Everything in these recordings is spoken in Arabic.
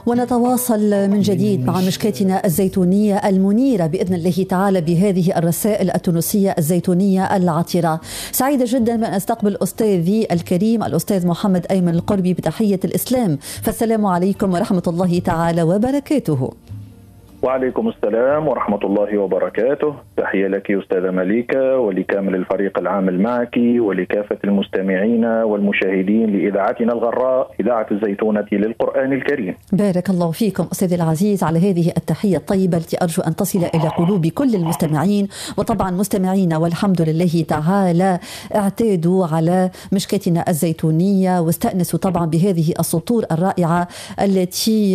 ونتواصل من جديد مع مشكاتنا الزيتونية المنيرة بإذن الله تعالى بهذه الرسائل التونسية الزيتونية العطرة. سعيدة جدا بأن أستقبل أستاذي الكريم الأستاذ محمد أيمن القربي بتحية الإسلام، فالسلام عليكم ورحمة الله تعالى وبركاته. وعليكم السلام ورحمة الله وبركاته. تحية لك أستاذة مليكة ولكامل الفريق العامل معك ولكافة المستمعين والمشاهدين لإذاعتنا الغراء إذاعة الزيتونة للقرآن الكريم. بارك الله فيكم أستاذي العزيز على هذه التحية الطيبة التي أرجو أن تصل إلى قلوب كل المستمعين، وطبعا مستمعينا والحمد لله تعالى اعتادوا على مشكاتنا الزيتونية واستأنسوا طبعا بهذه السطور الرائعة التي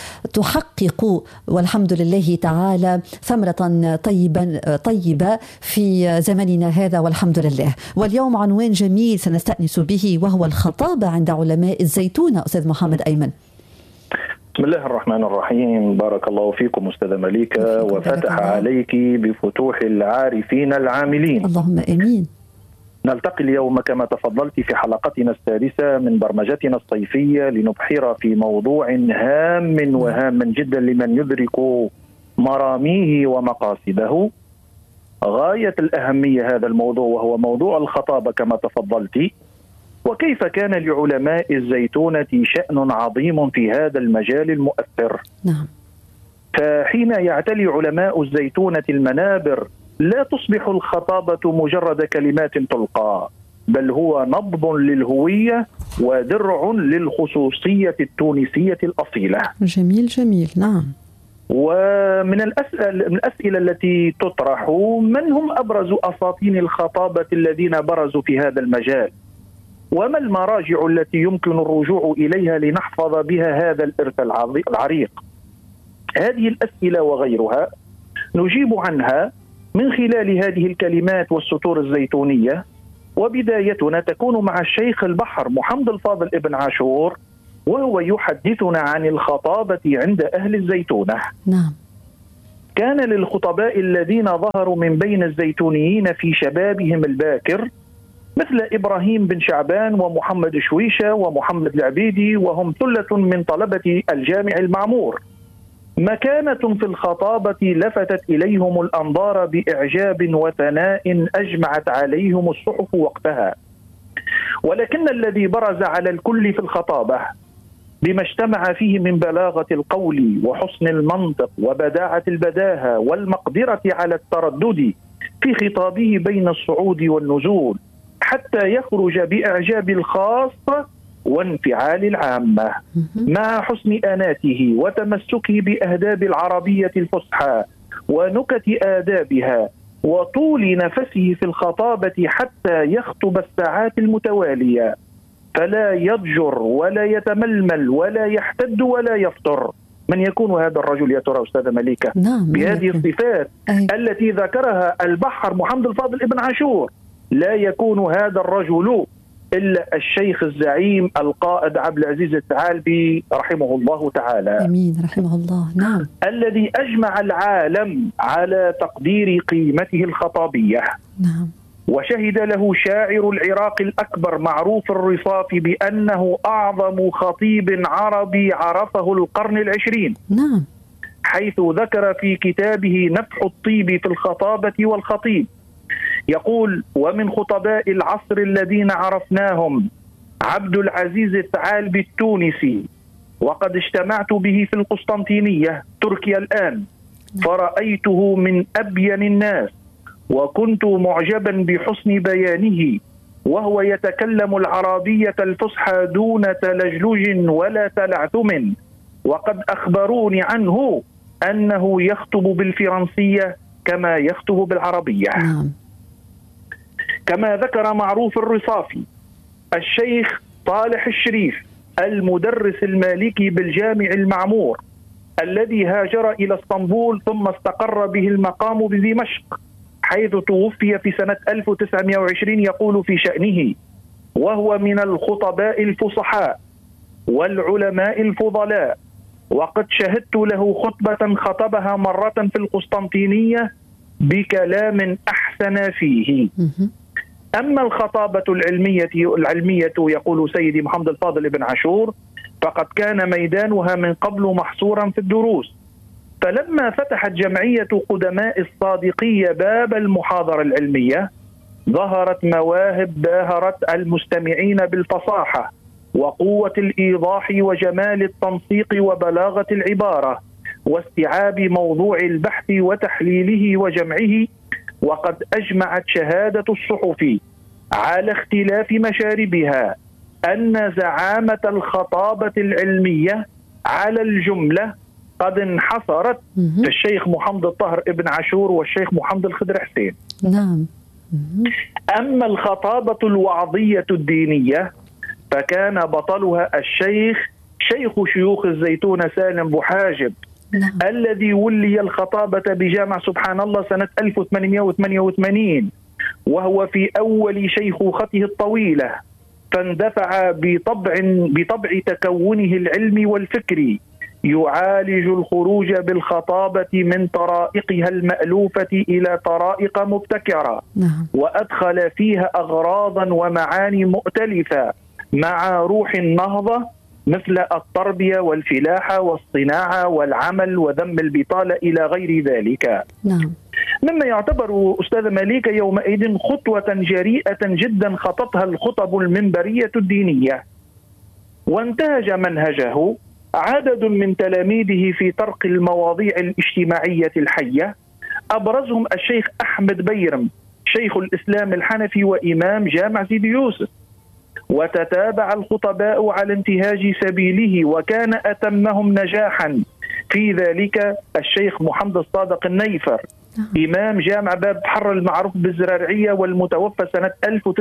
تحقق والحمد لله تعالى ثمرة طيبة في زمننا هذا والحمد لله. واليوم عنوان جميل سنستأنس به وهو الخطابة عند علماء الزيتونة. أستاذ محمد أيمن. بسم الله الرحمن الرحيم. بارك الله فيكم أستاذة مليكة وفتح عليك بفتوح العارفين العاملين. اللهم آمين. نلتقي اليوم كما تفضلت في حلقتنا السادسة من برمجتنا الصيفية لنبحر في موضوع هام وهام جدا لمن يدرك مراميه ومقاصده. غاية الأهمية هذا الموضوع وهو موضوع الخطابة كما تفضلت، وكيف كان لعلماء الزيتونة شأن عظيم في هذا المجال المؤثر. نعم. فحين يعتلي علماء الزيتونة المنابر لا تصبح الخطابة مجرد كلمات تلقى، بل هو نبض للهوية ودرع للخصوصية التونسية الأصيلة. جميل جميل. نعم. ومن الأسئلة التي تطرح: من هم أبرز أساطين الخطابة الذين برزوا في هذا المجال؟ وما المراجع التي يمكن الرجوع إليها لنحفظ بها هذا الإرث العريق؟ هذه الأسئلة وغيرها نجيب عنها من خلال هذه الكلمات والسطور الزيتونية، وبدايتنا تكون مع الشيخ البحر محمد الفاضل ابن عاشور، وهو يحدثنا عن الخطابة عند أهل الزيتونة. نعم. كان للخطباء الذين ظهروا من بين الزيتونيين في شبابهم الباكر مثل إبراهيم بن شعبان ومحمد شويشة ومحمد العبيدي، وهم ثلة من طلبة الجامع المعمور، مكانة في الخطابة لفتت إليهم الأنظار بإعجاب وثناء أجمعت عليهم الصحف وقتها. ولكن الذي برز على الكل في الخطابة بما اجتمع فيه من بلاغة القول وحسن المنطق وبداعة البداهة والمقدرة على التردد في خطابه بين الصعود والنزول حتى يخرج بإعجاب الخاصة وانفعال العامة، مع حسن آناته وتمسكه بأهداب العربية الفصحى ونكت آدابها وطول نفسه في الخطابة حتى يخطب الساعات المتوالية، فلا يضجر ولا يتململ ولا يحتد ولا يفطر. من يكون هذا الرجل يا ترى أستاذة مليكة؟ نعم. بهذه الصفات التي ذكرها البحر محمد الفاضل ابن عاشور لا يكون هذا الرجل إلا الشيخ الزعيم القائد عبد العزيز الثعالبي رحمه الله تعالى. أمين رحمه الله. نعم. الذي أجمع العالم على تقدير قيمته الخطابية. نعم. وشهد له شاعر العراق الأكبر معروف الرصاف بأنه أعظم خطيب عربي عرفه القرن العشرين. نعم. حيث ذكر في كتابه نفح الطيب في الخطابة والخطيب يقول: ومن خطباء العصر الذين عرفناهم عبد العزيز الثعالبي التونسي، وقد اجتمعت به في القسطنطينية تركيا الآن، فرأيته من أبين الناس وكنت معجبا بحسن بيانه، وهو يتكلم العربية الفصحى دون تلجلج ولا تلعثم، وقد أخبروني عنه أنه يخطب بالفرنسية كما يخطب بالعربية. نعم. كما ذكر معروف الرصافي الشيخ صالح الشريف المدرس المالكي بالجامع المعمور الذي هاجر إلى اسطنبول ثم استقر به المقام بدمشق، حيث توفي في سنة 1920، يقول في شأنه: وهو من الخطباء الفصحاء والعلماء الفضلاء، وقد شهدت له خطبة خطبها مرة في القسطنطينية بكلام أحسن فيه. أما الخطابة العلمية يقول سيدي محمد الفاضل ابن عاشور فقد كان ميدانها من قبل محصورا في الدروس. فلما فتحت جمعية قدماء الصادقية باب المحاضرة العلمية ظهرت مواهب باهرت المستمعين بالفصاحة وقوة الإيضاح وجمال التنسيق وبلاغة العبارة واستيعاب موضوع البحث وتحليله وجمعه. وقد أجمعت شهادة الصحف على اختلاف مشاربها أن زعامة الخطابة العلمية على الجملة قد انحصرت في الشيخ محمد الطاهر ابن عاشور والشيخ محمد الخضر حسين. نعم. أما الخطابة الوعظية الدينية فكان بطلها شيخ شيوخ الزيتون سالم بوحاجب، نعم. الذي ولي الخطابة بجامع سبحان الله سنة 1888، وهو في أول شيخوخته الطويلة، فاندفع بطبع تكونه العلمي والفكري يعالج الخروج بالخطابة من طرائقها المألوفة إلى طرائق مبتكرة، نعم. وأدخل فيها أغراضا ومعاني مؤتلفة مع روح النهضة مثل التربية والفلاحة والصناعة والعمل وذم البطالة إلى غير ذلك. نعم. مما يعتبر أستاذ مليكة يومئذ خطوة جريئة جدا خطتها الخطب المنبرية الدينية، وانتهج منهجه عدد من تلاميذه في طرق المواضيع الاجتماعية الحية، أبرزهم الشيخ أحمد بيرم شيخ الإسلام الحنفي وإمام جامع سيدي يوسف. وتتابع الخطباء على انتهاج سبيله، وكان أتمهم نجاحا في ذلك الشيخ محمد الصادق النيفر إمام جامع باب حر المعروف بالزرارعية والمتوفى سنة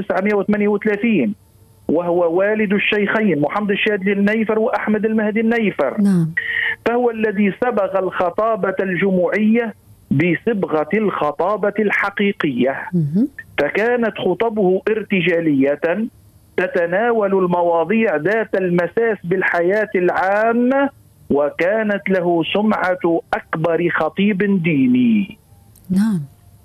1938، وهو والد الشيخين محمد الشاذلي النيفر وأحمد المهدي النيفر. نعم. فهو الذي صبغ الخطابة الجموعية بصبغة الخطابة الحقيقية، فكانت خطبه ارتجالية تتناول المواضيع ذات المساس بالحياة العامة، وكانت له سمعة أكبر خطيب ديني. نعم.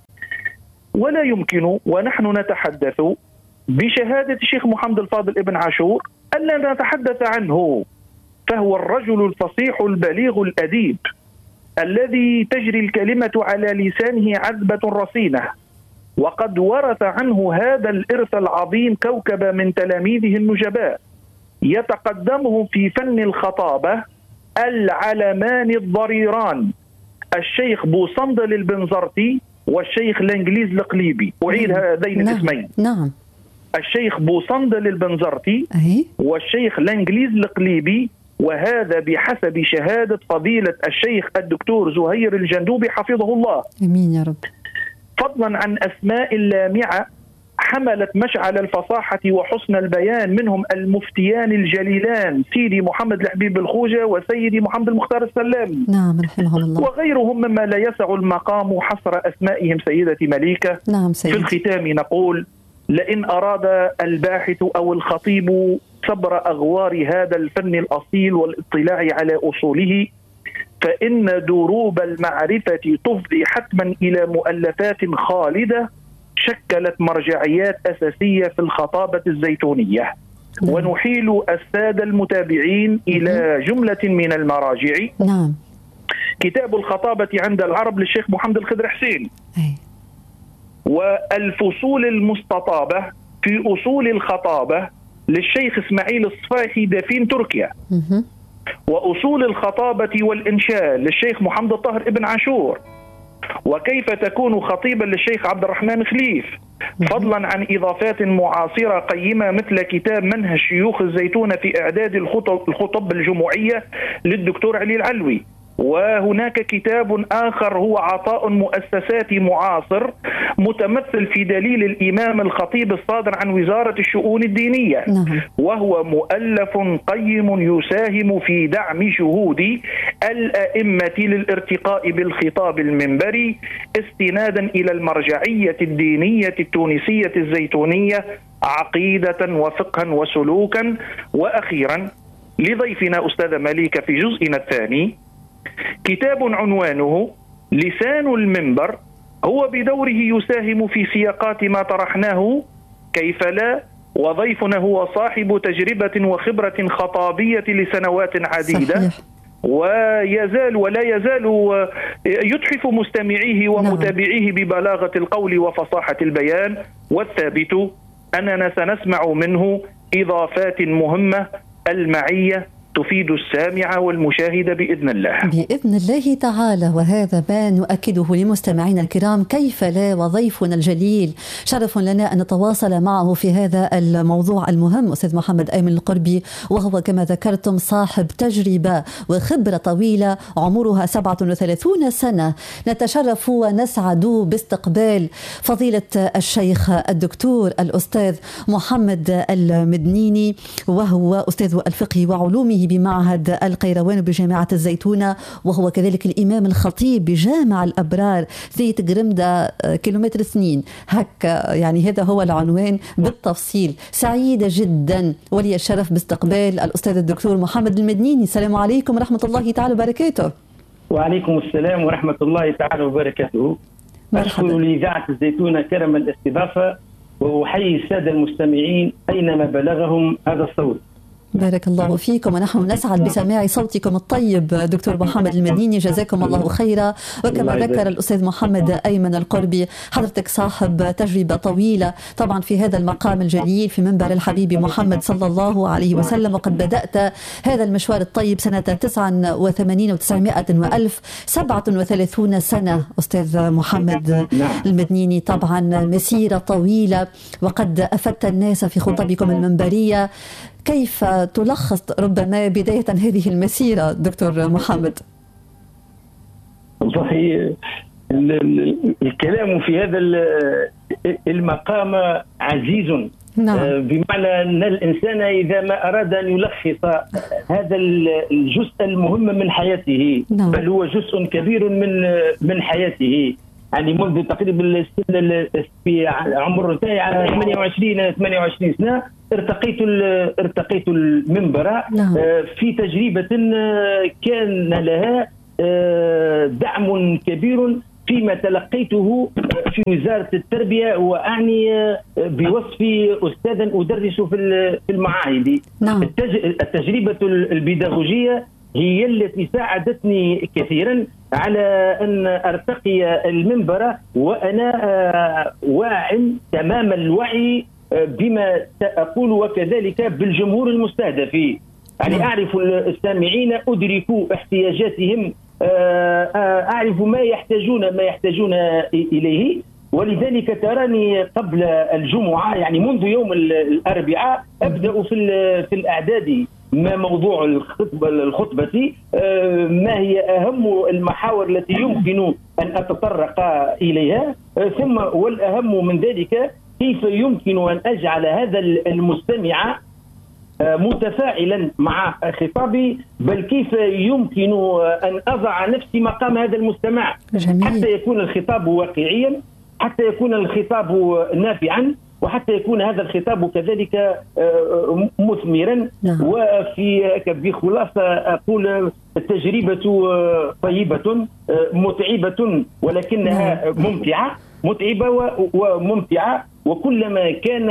ولا يمكن ونحن نتحدث بشهادة الشيخ محمد الفاضل ابن عاشور ألا نتحدث عنه، فهو الرجل الفصيح البليغ الأديب الذي تجري الكلمة على لسانه عذبة رصينة، وقد ورث عنه هذا الإرث العظيم كوكب من تلاميذه النجباء يتقدمه في فن الخطابة العلمان الضريران الشيخ بوصندل البنزرتي والشيخ الإنجليز القليبي. أعيد هذين الاسمين. نعم. الشيخ بوصندل البنزرتي والشيخ الإنجليز القليبي، وهذا بحسب شهادة فضيلة الشيخ الدكتور زهير الجندوبي حفظه الله. امين يا رب. فضلا عن أسماء لامعة حملت مشعل الفصاحة وحسن البيان، منهم المفتيان الجليلان سيدي محمد الحبيب الخوجة وسيدي محمد المختار السلامي. نعم رحمه الله. وغيرهم مما لا يسع المقام حصر أسمائهم سيدتي مليكة. نعم سيدي. في الختام نقول: لئن أراد الباحث أو الخطيب صبر أغوار هذا الفن الأصيل والاطلاع على أصوله، فإن دروب المعرفة تفضي حتما إلى مؤلفات خالدة شكلت مرجعيات أساسية في الخطابة الزيتونية. ونحيل السادة المتابعين إلى جملة من المراجع. نعم. كتاب الخطابة عند العرب للشيخ محمد الخضر حسين، والفصول المستطابة في أصول الخطابة للشيخ إسماعيل الصفاحي دفين تركيا، وأصول الخطابة والإنشاء للشيخ محمد الطاهر ابن عاشور، وكيف تكون خطيبا للشيخ عبد الرحمن خليف، فضلا عن إضافات معاصرة قيمة مثل كتاب منهج شيوخ الزيتون في إعداد الخطب الجمعية للدكتور علي العلوي. وهناك كتاب آخر هو عطاء مؤسساتي معاصر متمثل في دليل الإمام الخطيب الصادر عن وزارة الشؤون الدينية، وهو مؤلف قيم يساهم في دعم جهود الأئمة للارتقاء بالخطاب المنبري استنادا إلى المرجعية الدينية التونسية الزيتونية عقيدة وفقها وسلوكا. وأخيرا لضيفنا أستاذ مليكة في جزئنا الثاني كتاب عنوانه لسان المنبر، هو بدوره يساهم في سياقات ما طرحناه كيف لا وضيفنا هو صاحب تجربة وخبرة خطابية لسنوات عديدة. صحيح. ويزال ولا يزال يتحف مستمعيه ومتابعيه ببلاغة القول وفصاحة البيان، والثابت أننا سنسمع منه إضافات مهمة المعية تفيد السامع والمشاهد بإذن الله. بإذن الله تعالى، وهذا ما نؤكده لمستمعينا الكرام، كيف لا، وضيفنا الجليل شرف لنا أن نتواصل معه في هذا الموضوع المهم. أستاذ محمد أيمن القربي، وهو كما ذكرتم صاحب تجربة وخبرة طويلة عمرها 37 سنة. نتشرف ونسعد باستقبال فضيلة الشيخ الدكتور الأستاذ محمد المدنيني، وهو أستاذ الفقه وعلومه بمعهد القيروان بجامعة الزيتونة، وهو كذلك الإمام الخطيب بجامع الأبرار زيت قرمدة كيلومتر سنين هكا. يعني هذا هو العنوان بالتفصيل. سعيدة جدا ولي الشرف باستقبال الأستاذ الدكتور محمد المدنيني. السلام عليكم ورحمة الله تعالى وبركاته. وعليكم السلام ورحمة الله تعالى وبركاته. أشكر لإذاعة الزيتونة كرم الاستضافة، وأحيي السادة المستمعين أينما بلغهم هذا الصوت. بارك الله فيكم، ونحن نسعد بسماع صوتكم الطيب دكتور محمد المدنيني، جزاكم الله خيرا. وكما ذكر الأستاذ محمد أيمن القربي، حضرتك صاحب تجربة طويلة طبعا في هذا المقام الجليل في منبر الحبيب محمد صلى الله عليه وسلم، وقد بدأت هذا المشوار الطيب سنة 89 و900 وألف، 37 سنة أستاذ محمد المدنيني. طبعا مسيرة طويلة، وقد أفدت الناس في خطبكم المنبرية. كيف تلخص ربما بداية هذه المسيرة دكتور محمد؟ والله الكلام في هذا المقام عزيز. نعم. بمعنى أن الإنسان إذا ما أراد أن يلخص هذا الجزء المهم من حياته، نعم، بل هو جزء كبير من حياته، يعني منذ تقريبا السن في عمر 28 سنة ارتقيت المنبر. نعم. في تجربة كان لها دعم كبير فيما تلقيته في وزارة التربية، وأعني بوصفي أستاذا أدرس في المعاهد. نعم. التجربة البيداغوجية هي التي ساعدتني كثيرا على أن أرتقي المنبر وأنا واع تمام الوعي بما سأقول، وكذلك بالجمهور المستهدف. يعني أعرف السامعين، أدرك احتياجاتهم، أعرف ما يحتاجون إليه. ولذلك تراني قبل الجمعة، يعني منذ يوم الأربعاء، أبدأ في الأعداد ما موضوع الخطبة، ما هي أهم المحاور التي يمكن أن أتطرق إليها، ثم والأهم من ذلك كيف يمكن أن أجعل هذا المستمع متفاعلا مع خطابي، بل كيف يمكن أن أضع نفسي مقام هذا المستمع. جميل. حتى يكون الخطاب واقعيا، حتى يكون الخطاب نافعا، وحتى يكون هذا الخطاب كذلك مثمرا. نعم. وفي بخلاصة أقول التجربة طيبة متعبة، ولكنها ممتعة، متعبة وممتعة. وكلما كان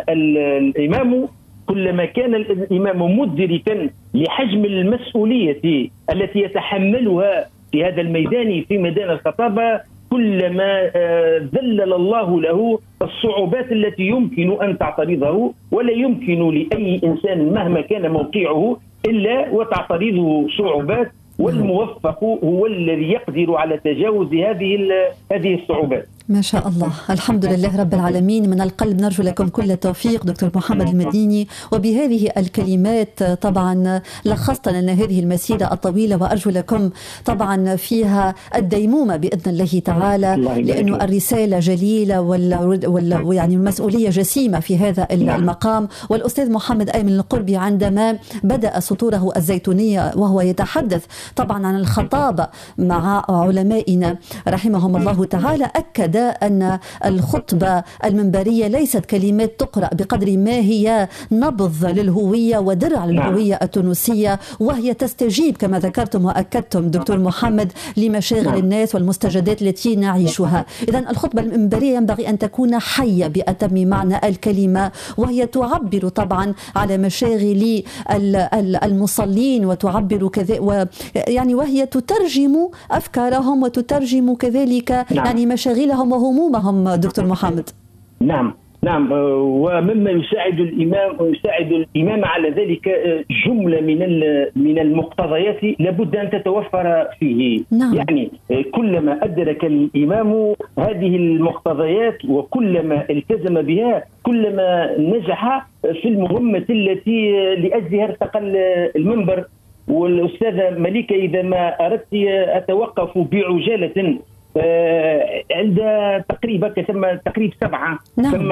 الإمام مدركا لحجم المسؤولية التي يتحملها في هذا الميدان، في ميدان الخطابة، كلما ذلل الله له الصعوبات التي يمكن أن تعترضه، ولا يمكن لأي إنسان مهما كان موقعه إلا وتعترضه صعوبات، والموفق هو الذي يقدر على تجاوز هذه الصعوبات. ما شاء الله، الحمد لله رب العالمين. من القلب نرجو لكم كل التوفيق دكتور محمد المدنيني. وبهذه الكلمات طبعا لخصت لنا هذه المسيرة الطويلة، وأرجو لكم طبعا فيها الديمومة بإذن الله تعالى، لأنه الرسالة جليلة يعني المسؤولية جسيمة في هذا المقام. والأستاذ محمد أيمن القربي عندما بدأ سطوره الزيتونية وهو يتحدث طبعا عن الخطابة مع علمائنا رحمهم الله تعالى، أكد هذا أن الخطبة المنبرية ليست كلمات تقرأ بقدر ما هي نبض للهوية ودرع للهوية التونسية، وهي تستجيب كما ذكرتم وأكدتم دكتور محمد لمشاغل الناس والمستجدات التي نعيشها. إذن الخطبة المنبرية ينبغي أن تكون حية بأتم معنى الكلمة، وهي تعبر طبعا على مشاغل المصلين وتعبر كذا يعني وهي تترجم أفكارهم وتترجم كذلك يعني مشاغلهم وهمومهم دكتور محمد. نعم ومما يساعد الإمام على ذلك جملة من المقتضيات لابد أن تتوفر فيه. يعني كلما أدرك الإمام هذه المقتضيات وكلما التزم بها كلما نجح في المهمة التي لأجلها ارتقى المنبر. والأستاذة مليكة إذا ما أردت أتوقف بعجالة عند تقريب 7 ثم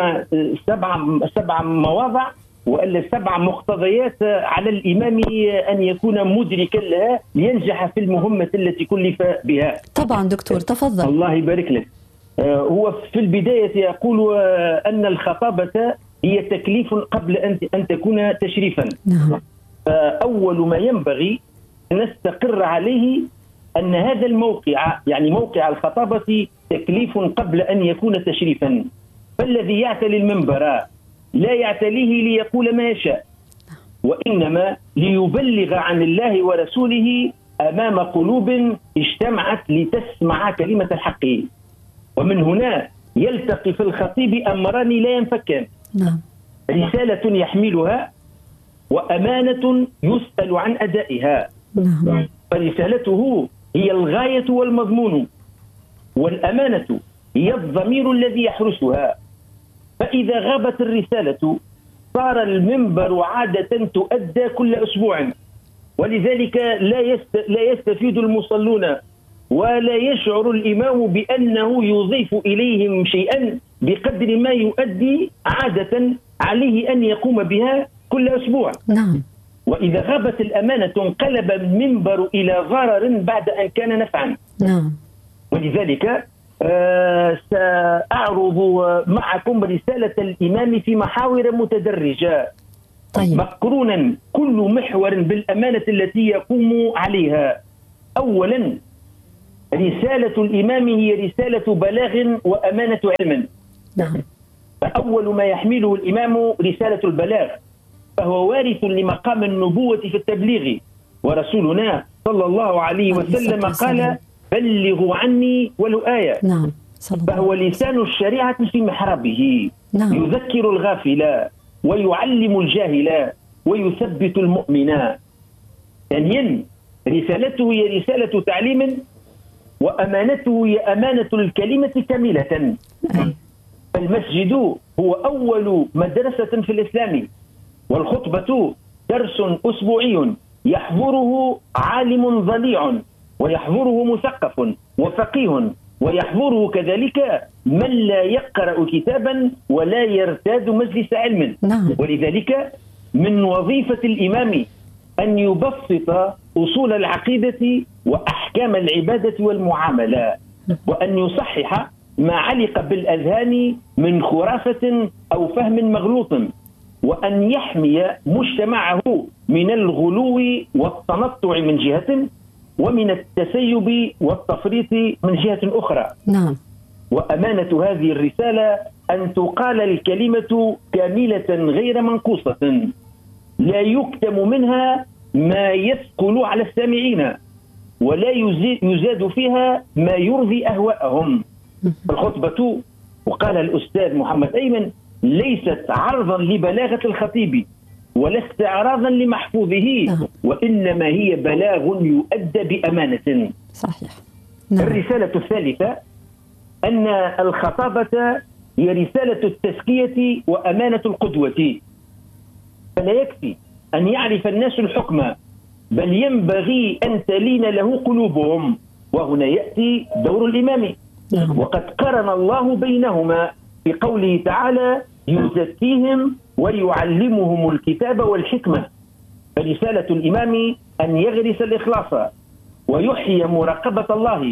7 مواضع وإلا 7 مقتضيات على الإمام أن يكون مدركا لها لينجح في المهمة التي كلف بها. طبعا دكتور تفضل. الله يبارك لك. هو في البداية يقول أن الخطابة هي تكليف قبل أن تكون تشريفا. أول ما ينبغي أن نستقر عليه أن هذا الموقع يعني موقع الخطابة تكليف قبل أن يكون تشريفا. فالذي يعتلي المنبر لا يعتليه ليقول ما يشاء، وإنما ليبلغ عن الله ورسوله أمام قلوب اجتمعت لتسمع كلمة الحق. ومن هنا يلتقي في الخطيب أمران لا ينفكان. رسالة يحملها وأمانة يسأل عن أدائها. فرسالته هي الغاية والمضمون، والأمانة هي الضمير الذي يحرسها. فإذا غابت الرسالة صار المنبر عادة تؤدى كل أسبوع، ولذلك لا يستفيد المصلون ولا يشعر الإمام بأنه يضيف إليهم شيئا بقدر ما يؤدي عادة عليه أن يقوم بها كل أسبوع. وإذا غابت الأمانة انقلب المنبر إلى ضرر بعد أن كان نفعا. ولذلك سأعرض معكم رسالة الإمام في محاور متدرجة. مقرونا كل محور بالأمانة التي يقوم عليها. أولا رسالة الإمام هي رسالة بلاغ وأمانة علم. فأول ما يحمله الإمام رسالة البلاغ، فهو وارث لمقام النبوة في التبليغ. ورسولنا صلى الله عليه وسلم قال بلغوا عني ولو آية. فهو لسان الشريعة في محرابه. يذكر الغافل ويعلم الجاهل ويثبت المؤمن. ثانيا رسالته هي رسالة تعليم، وأمانته هي أمانة الكلمة كاملة. فالمسجد هو أول مدرسة في الإسلام، والخطبة درس أسبوعي يحضره عالم ضليع ويحضره مثقف وفقيه، ويحضره كذلك من لا يقرأ كتابا ولا يرتاد مجلس علم. ولذلك من وظيفة الإمام أن يبسط أصول العقيدة وأحكام العبادة والمعاملة، وأن يصحح ما علق بالأذهان من خرافة أو فهم مغلوط، وأن يحمي مجتمعه من الغلو والتنطع من جهة، ومن التسيب والتفريط من جهة أخرى. وأمانة هذه الرسالة أن تقال الكلمة كاملة غير منقوصة، لا يكتم منها ما يثقل على السامعين، ولا يزاد فيها ما يرضي أهواءهم. الخطبة، وقال الأستاذ محمد أيمن، ليست عرضا لبلاغة الخطيب ولا استعراضا لمحفوظه، وإنما هي بلاغ يؤدى بأمانة. صحيح. الرسالة الثالثة أن الخطابة هي رسالة التزكية وأمانة القدوة. فلا يكفي أن يعرف الناس الحكم، بل ينبغي أن تلين له قلوبهم، وهنا يأتي دور الإمام. وقد قرن الله بينهما بقوله تعالى يزكيهم ويعلمهم الكتاب والحكمة. فرسالة الإمام أن يغرس الإخلاص ويحيي مراقبة الله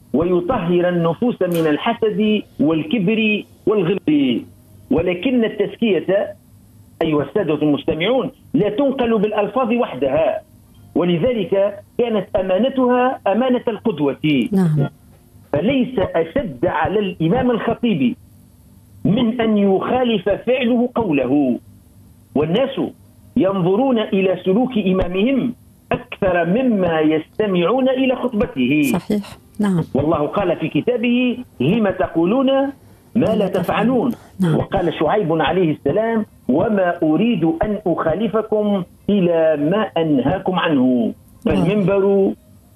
ويطهر النفوس من الحسد والكبر والغل. ولكن التزكية أيها السادة المستمعون لا تنقل بالألفاظ وحدها، ولذلك كانت أمانتها أمانة القدوة. نعم. فليس أشد على الإمام الخطيب من أن يخالف فعله قوله، والناس ينظرون إلى سلوك إمامهم أكثر مما يستمعون إلى خطبته. صحيح. نعم. والله قال في كتابه: لم تقولون ما لا تفعلون. نعم. وقال شعيب عليه السلام: وما أريد أن أخالفكم إلى ما أنهاكم عنه. فالمنبر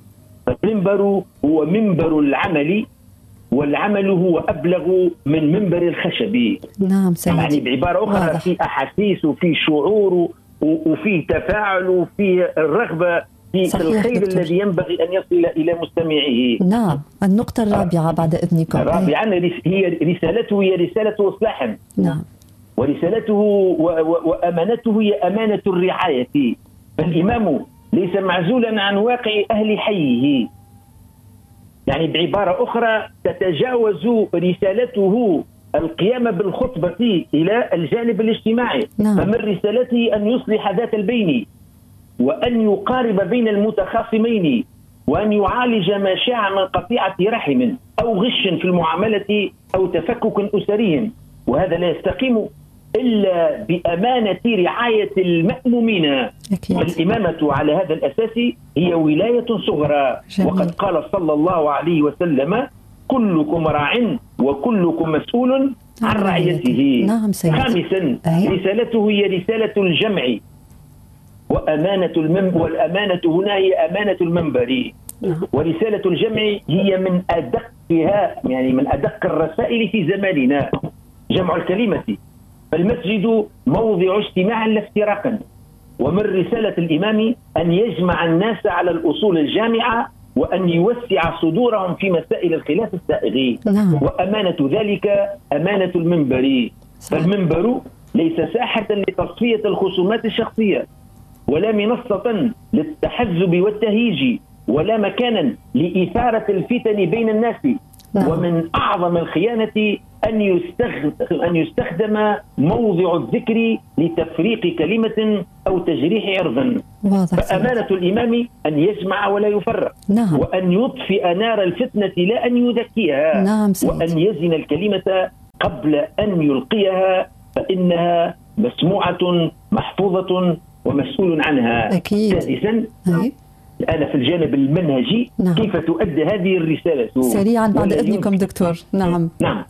هو منبر العمل، والعمل هو أبلغ من منبر الخشب. نعم سيدي. يعني بعبارة أخرى واضح. في أحاسيس وفي شعور وفي تفاعل وفي الرغبة في الخير دكتور. الذي ينبغي أن يصل إلى مستمعيه. نعم. النقطة الرابعة بعد إذنكم. رابعا هي رسالته، هي رسالة إصلاح. نعم. ورسالته وأمانته هي أمانة الرعاية. فالإمام ليس معزولا عن واقع أهل حيه. يعني بعبارة أخرى تتجاوز رسالته القيام بالخطبة إلى الجانب الاجتماعي. نعم. فمن رسالته أن يصلح ذات البين، وأن يقارب بين المتخاصمين، وأن يعالج ما شاع من قطيعة رحم أو غش في المعاملة أو تفكك أسري. وهذا لا يستقيم إلا بأمانة رعاية المأمومين. والإمامة على هذا الأساس هي ولاية صغرى. جميل. وقد قال صلى الله عليه وسلم: كلكم راع وكلكم مسؤول عن رعيته. نعم سيدي. خامسا رسالته هي رسالة الجمع وأمانة والأمانة هنا هي أمانة المنبر. ورسالة الجمع هي من أدقها، يعني من أدق الرسائل في زماننا، جمع الكلمة. فالمسجد موضع اجتماع لا افتراقا. ومن رسالة الإمام أن يجمع الناس على الأصول الجامعة، وأن يوسع صدورهم في مسائل الخلاف السائغ. وأمانة ذلك أمانة المنبر. فالمنبر ليس ساحة لتصفية الخصومات الشخصية، ولا منصة للتحزب والتهيج، ولا مكانا لإثارة الفتن بين الناس. ومن أعظم الخيانة أن يستخدم موضع الذكر لتفريق كلمة أو تجريح عرض. فأمانة الإمام أن يجمع ولا يفرق. نعم. وأن يطفئ نار الفتنة لا أن يذكيها. نعم. وأن يزن الكلمة قبل أن يلقيها، فإنها مسموعة محفوظة ومسؤول عنها. أكيد. سادسا الآن في الجانب المنهجي. نعم. كيف تؤدى هذه الرسالة سريعا بعد إذنكم دكتور. نعم.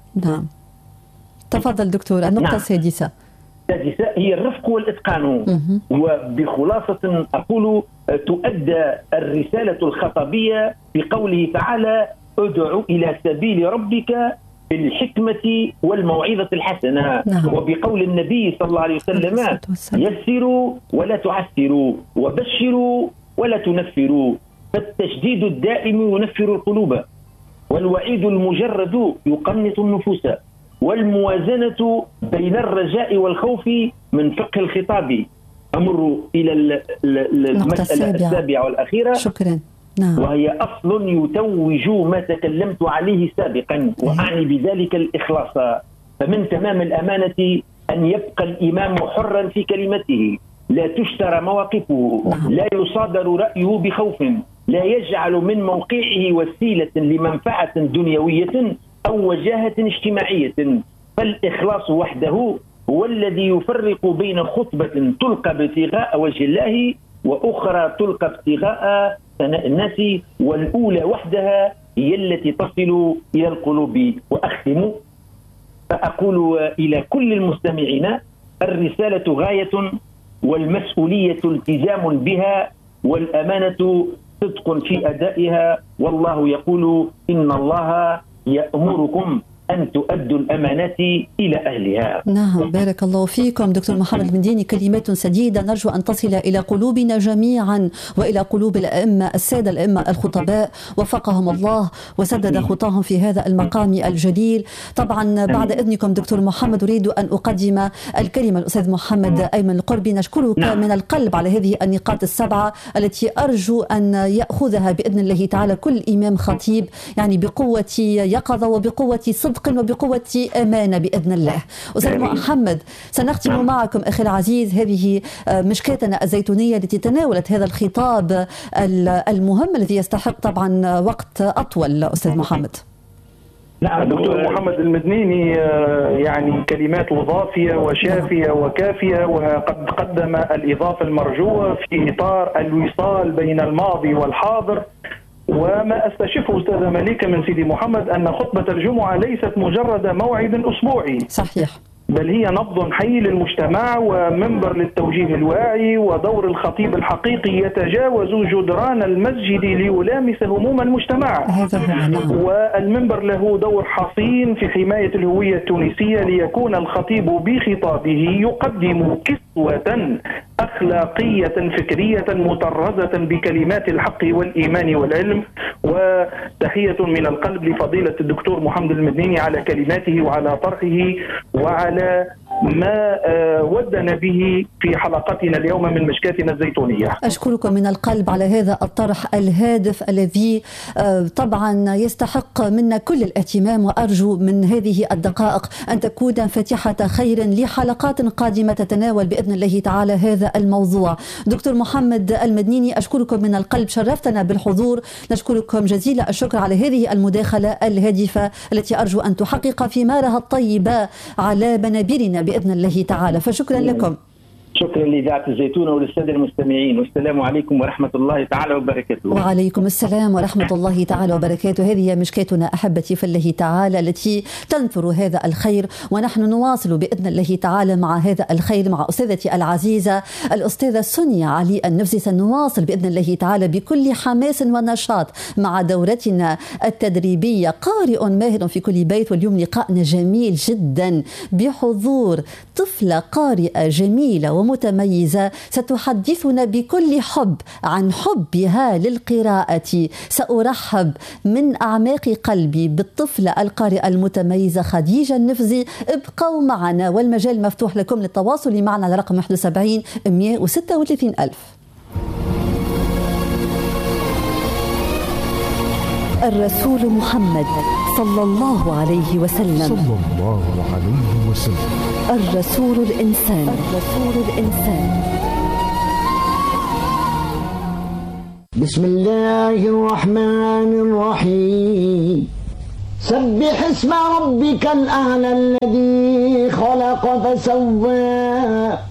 تفضل دكتور. النقطة السادسة هي الرفق والإتقان. وبخلاصة أقول تؤدى الرسالة الخطبية بقوله تعالى: ادع إلى سبيل ربك بالحكمة والموعظة الحسنة. نعم. وبقول النبي صلى الله عليه وسلم: يسروا ولا تعسروا، وبشروا ولا تنفروا. فالتشديد الدائم ينفر القلوب، والوعيد المجرد يقنط النفوس. والموازنة بين الرجاء والخوف من فقه الخطاب. أمر إلى المسألة السابعة والأخيرة. شكرا. نعم. وهي أصل يتوج ما تكلمت عليه سابقا، وأعني بذلك الإخلاص. فمن تمام الأمانة أن يبقى الإمام حرا في كلمته، لا تشترى مواقفه. نعم. لا يصادر رأيه بخوف، لا يجعل من موقعه وسيلة لمنفعة دنيوية أو وجاهة اجتماعية. فالإخلاص وحده هو الذي يفرق بين خطبة تلقى ابتغاء وجه الله وأخرى تلقى ابتغاء ثناء الناس، والأولى وحدها هي التي تصل إلى القلوب. وأختم فأقول إلى كل المستمعين: الرسالة غاية، والمسؤولية التزام بها، والأمانة صدق في أدائها. والله يقول: إن الله يأمركم أن تؤدوا الأمانات إلى أهلها. نعم، بارك الله فيكم دكتور محمد المنديني، كلمات سديدة نرجو أن تصل إلى قلوبنا جميعا وإلى قلوب الأئمة السادة الأئمة الخطباء وفقهم الله وسدد خطاهم في هذا المقام الجليل. طبعا بعد إذنكم دكتور محمد أريد أن أقدم الكلمة الأستاذ محمد أيمن القربي. نشكرك من القلب على هذه النقاط السبعة التي أرجو أن يأخذها بإذن الله تعالى كل إمام خطيب، يعني بقوة يقظة وبقوة صدق وبقوة أمانة بإذن الله. أستاذ محمد، سنختم معكم أخي العزيز هذه مشكاتنا الزيتونية التي تناولت هذا الخطاب المهم الذي يستحق طبعا وقت أطول. أستاذ محمد. نعم دكتور محمد المدنيني، يعني كلمات ضافية وشافية وكافية، وقد قدم الإضافة المرجوة في إطار الوصال بين الماضي والحاضر. وما استشفه أستاذة مليكة من سيدي محمد أن خطبة الجمعة ليست مجرد موعد أسبوعي، صحيح، بل هي نبض حي للمجتمع ومنبر للتوجيه الواعي، ودور الخطيب الحقيقي يتجاوز جدران المسجد ليلامس هموم المجتمع. والمنبر له دور حصين في حماية الهوية التونسية، ليكون الخطيب بخطابه يقدم كسوة أخلاقية فكرية مطرزة بكلمات الحق والإيمان والعلم. وتحية من القلب لفضيلة الدكتور محمد المدنيني على كلماته وعلى طرحه وعلى ما ودنا به في حلقتنا اليوم من مشكاتنا الزيتونية. أشكركم من القلب على هذا الطرح الهادف الذي طبعا يستحق منا كل الاهتمام، وأرجو من هذه الدقائق أن تكون فاتحة خير لحلقات قادمة تتناول بإذن الله تعالى هذا الموضوع. دكتور محمد المدنيني، أشكركم من القلب، شرفتنا بالحضور. نشكركم جزيل الشكر على هذه المداخلة الهادفة التي أرجو أن تحقق ثمارها الطيبة على منابرنا بإذن الله تعالى، فشكرا لكم. شكرا لإذاعة الزيتونة وللسادة المستمعين، والسلام عليكم ورحمة الله تعالى وبركاته. وعليكم السلام ورحمة الله تعالى وبركاته. هذه مشكاتنا أحبتي في الله تعالى التي تنثر هذا الخير، ونحن نواصل بإذن الله تعالى مع هذا الخير مع أستاذتي العزيزة الأستاذة سونيا علي النفسي. سنواصل بإذن الله تعالى بكل حماس ونشاط مع دورتنا التدريبية قارئ ماهر في كل بيت، واليوم لقاءنا جميل جدا بحضور طفلة قارئة جميلة ومتميزة ستحدثنا بكل حب عن حبها للقراءة. سأرحب من أعماق قلبي بالطفلة القارئة المتميزة خديجة النفزي. ابقوا معنا والمجال مفتوح لكم للتواصل معنا على رقم 71 136 ألف. الرسول محمد صلى الله عليه وسلم. الرسول الإنسان. بسم الله الرحمن الرحيم. سبح اسم ربك الأعلى الذي خلق فسوى